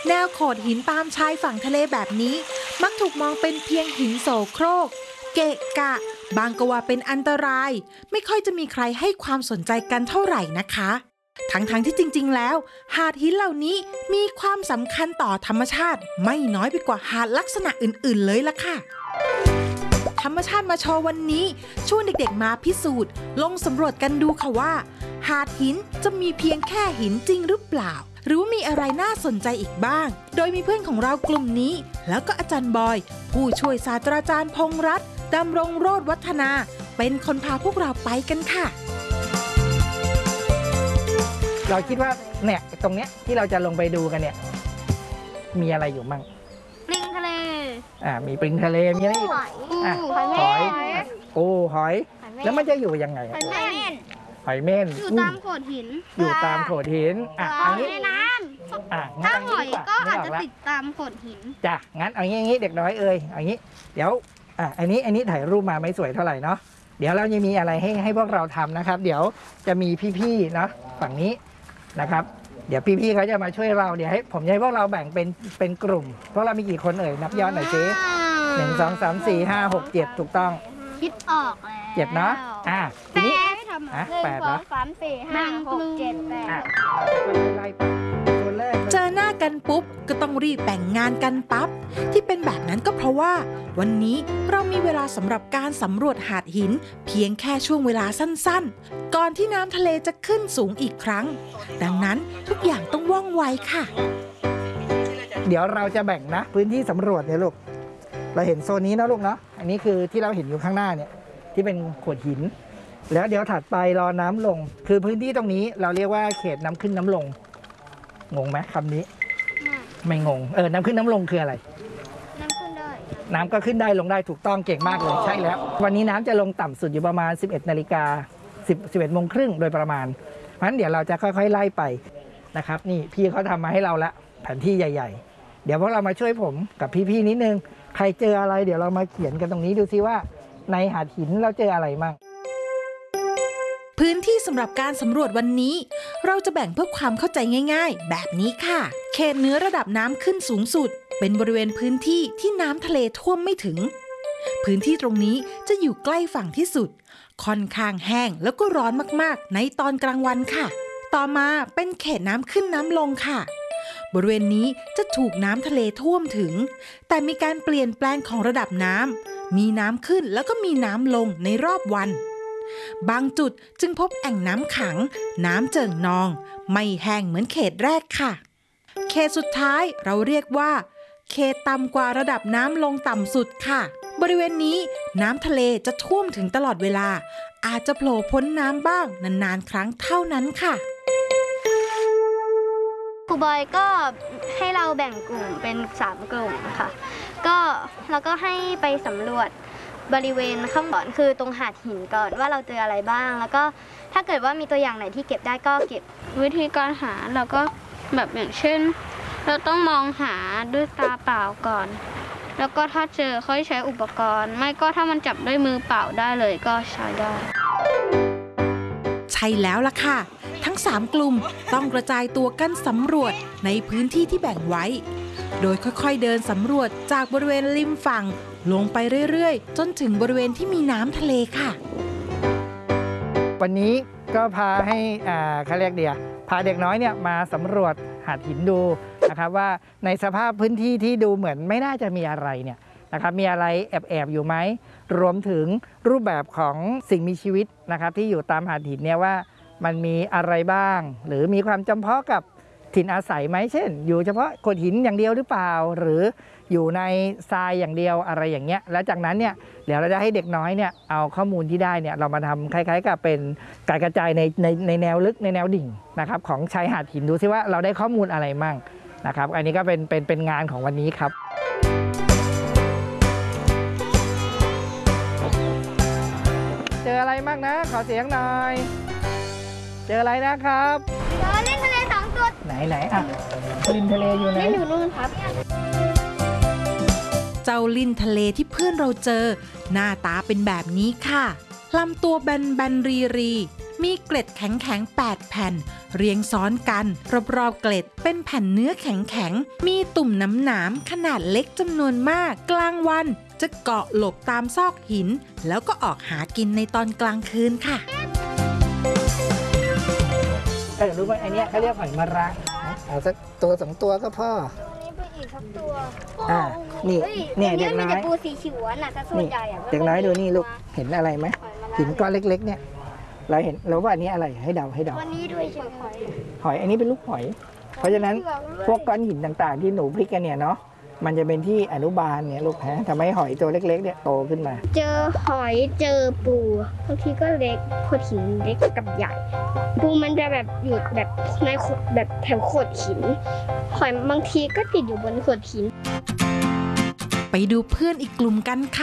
แนวโขดหินตามชายฝั่งทะเลแบบนี้มักถูกมองเป็นเพียงหินโสโครกเกะกะบางก็ว่าเป็นอันตรายไม่ค่อยจะมีใครให้ความสนใจกันเท่าไหร่นะคะทั้งที่จริงๆแล้วหาดหินเหล่านี้มีความสำคัญต่อธรรมชาติไม่น้อยไปกว่าหาดลักษณะอื่นๆเลยล่ะค่ะธรรมชาติมาโชว์วันนี้ชวนเด็กๆมาพิสูจน์ลงสำรวจกันดูค่ะว่าหาดหินจะมีเพียงแค่หินจริงหรือเปล่าหรือมีอะไรน่าสนใจอีกบ้างโดยมีเพื่อนของเรากลุ่มนี้แล้วก็อาจารย์บอยผู้ช่วยศาสตราจารย์พงษ์รัตน์ดำรงโรจน์วัฒนาเป็นคนพาพวกเราไปกันค่ะเราคิดว่าเนี่ยตรงเนี้ยที่เราจะลงไปดูกันเนี่ยมีอะไรอยู่มั่งปลิงทะเลมีปลิงทะเลมีอะไรอีกหอยหอยแล้วมันจะอยู่ยังไงหอยเม่นอยู่ตามโขดหินอยู่ตามโขดหินในน้ำถ้าหอยก็อาจจะติดตามโขดหินจ้ะงั้นเอางี้เด็กน้อยเอางี้เดี๋ยวอันนี้ถ่ายรูปมาไม่สวยเท่าไหร่เนาะเดี๋ยวเราจะมีอะไรให้พวกเราทำนะครับเดี๋ยวจะมีพี่ๆเนาะฝั่งนี้นะครับเดี๋ยวพี่ๆเขาจะมาช่วยเราเดี๋ยวผมจะให้พวกเราแบ่งเป็นกลุ่มพวกเรามีกี่คนนับย้อนหน่อยสิ1 2 3 4 5 6 7ถูกต้องคิดออกแล้ว7เนาะทีนี้ 8 2 3 4 5 6 7 8ไล่ไปเจอหน้ากันปุ๊บก็ต้องรีบแบ่งงานกันปั๊บที่เป็นแบบนั้นก็เพราะว่าวันนี้เรามีเวลาสำหรับการสำรวจหาดหินเพียงแค่ช่วงเวลาสั้นๆก่อนที่น้ำทะเลจะขึ้นสูงอีกครั้งดังนั้นทุกอย่างต้องว่องไวค่ะเดี๋ยวเราจะแบ่งนะพื้นที่สำรวจเนี่ยลูกเราเห็นโซนนี้นะลูกเนาะอันนี้คือที่เราเห็นอยู่ข้างหน้าเนี่ยที่เป็นโขดหินแล้วเดี๋ยวถัดไปรอน้ำลงคือพื้นที่ตรงนี้เราเรียกว่าเขตน้ำขึ้นน้ำลงงงไหมคำนี้ไม่งงน้ำขึ้นน้ำลงคืออะไรน้ำขึ้นได้น้ำก็ขึ้นได้ลงได้ถูกต้องเก่งมากเลยใช่แล้ววันนี้น้ำจะลงต่ำสุดอยู่ประมาณ 11 นาฬิกา11 โมงครึ่งโดยประมาณเพราะฉะนั้นเดี๋ยวเราจะค่อยๆไล่ไปนะครับนี่พี่เขาทำมาให้เราละแผนที่ใหญ่ๆเดี๋ยวพวกเรามาช่วยผมกับพี่ๆนิดนึงใครเจออะไรเดี๋ยวเรามาเขียนกันตรงนี้ดูซิว่าในหาดหินเราเจออะไรมั่งพื้นที่สำหรับการสำรวจวันนี้เราจะแบ่งเพื่อความเข้าใจง่ายๆแบบนี้ค่ะเขตเหนือระดับน้ำขึ้นสูงสุดเป็นบริเวณพื้นที่ที่น้ำทะเลท่วมไม่ถึงพื้นที่ตรงนี้จะอยู่ใกล้ฝั่งที่สุดค่อนข้างแห้งแล้วก็ร้อนมากๆในตอนกลางวันค่ะต่อมาเป็นเขตน้ำขึ้นน้ำลงค่ะบริเวณนี้จะถูกน้ำทะเลท่วมถึงแต่มีการเปลี่ยนแปลงของระดับน้ำมีน้ำขึ้นแล้วก็มีน้ำลงในรอบวันบางจุดจึงพบแอ่งน้ำขังน้ำเจิ่งนองไม่แห้งเหมือนเขตแรกค่ะเขตสุดท้ายเราเรียกว่าเขตต่ำกว่าระดับน้ำลงต่ำสุดค่ะบริเวณนี้น้ำทะเลจะท่วมถึงตลอดเวลาอาจจะโผล่พ้นน้ำบ้างนานๆครั้งเท่านั้นค่ะครูบอยก็ให้เราแบ่งกลุ่มเป็น3 กลุ่มค่ะก็เราก็ให้ไปสำรวจบริเวณข้างบนคือตรงหาดหินก่อนว่าเราเจออะไรบ้างแล้วก็ถ้าเกิดว่ามีตัวอย่างไหนที่เก็บได้ก็เก็บวิธีการหาเราก็แบบอย่างเช่นเราต้องมองหาด้วยตาเปล่าก่อนแล้วก็ถ้าเจอค่อยใช้อุปกรณ์ไม่ก็ถ้ามันจับด้วยมือเปล่าได้เลยก็ใช้ได้ใช่แล้วล่ะค่ะทั้ง3 กลุ่มต้องกระจายตัวกันสำรวจในพื้นที่ที่แบ่งไว้โดยค่อยๆเดินสำรวจจากบริเวณริมฝั่งลงไปเรื่อยๆจนถึงบริเวณที่มีน้ำทะเลค่ะวันนี้ก็พาให้เขาเรียกพาเด็กน้อยเนี่ยมาสำรวจหาดหินดูนะครับว่าในสภาพพื้นที่ที่ดูเหมือนไม่น่าจะมีอะไรเนี่ยนะครับมีอะไรแอบอยู่ไหมรวมถึงรูปแบบของสิ่งมีชีวิตนะครับที่อยู่ตามหาดหินเนี่ยว่ามันมีอะไรบ้างหรือมีความจำเพาะกับถิ่นอาศัยไหมเช่นอยู่เฉพาะโขดหินอย่างเดียวหรือเปล่าหรืออยู่ในทรายอย่างเดียวอะไรอย่างเงี้ยแล้วจากนั้นเนี่ยเดี๋ยวเราจะให้เด็กน้อยเนี่ยเอาข้อมูลที่ได้เนี่ยเรามาทำคล้ายๆกับเป็นการกระจายในแนวลึกในแนวดิ่งนะครับของชายหาดหินดูซิว่าเราได้ข้อมูลอะไรมั่งนะครับอันนี้ก็เป็นงานของวันนี้ครับเจออะไรบ้างนะขอเสียงหน่อยเจออะไรนะครับเจอลิ้นทะเล2 ตัวไหนลิ้นทะเลอยู่ไหนอยู่นู่นครับเจ้าลิ้นทะเลที่เพื่อนเราเจอหน้าตาเป็นแบบนี้ค่ะลำตัวแบนรีมีเกล็ดแข็งๆ8แผ่นเรียงซ้อนกันรอบๆเกล็ดเป็นแผ่นเนื้อแข็งๆมีตุ่มหนามๆขนาดเล็กจำนวนมากกลางวันจะเกาะหลบตามซอกหินแล้วก็ออกหากินในตอนกลางคืนค่ะรู้ไหมไอเนี้ยเขาเรียกหอยมะระเอาสักตัว2ตัวก็พอนี่เป็นอีกสักตัวนี่เนี่ยเด็กน้อยมีแต่ปูสีเขียวน่ะแต่ส่วนใหญ่อะเด็กน้อยดูนี่ลูกเห็นอะไรไหมหินก้อนเล็กๆเนี่ยเราเห็นเราว่าอันนี้อะไรให้เดาวันนี้ด้วยเฉยหอยอันนี้เป็นลูกหอยเพราะฉะนั้นพวกก้อนหินต่างๆที่หนูพลิกกันเนี่ยเนาะมันจะเป็นที่อนุบาลเนี่ยลูกทำให้หอยตัวเล็กๆเนี่ยโตขึ้นมาเจอหอยเจอปูบางทีก็เล็กโขดหินเล็กกับใหญ่ปูมันจะแบบอยู่แบบในแบบแถวโขดหินหอยบางทีก็ติดอยู่บนโขดหินไปดูเพื่อนอีกกลุ่มกันค่ะ